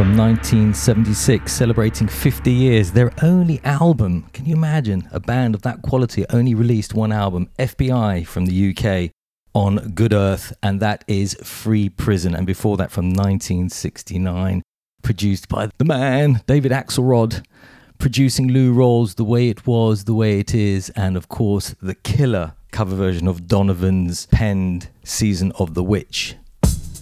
from 1976, celebrating 50 years. Their only album, can you imagine? A band of that quality only released one album, FBI from the UK, on Good Earth, and that is Free Prison. And before that, from 1969, produced by the man, David Axelrod, producing Lou Rawls, The Way It Was, The Way It Is, and of course, the killer cover version of Donovan's penned Season of the Witch.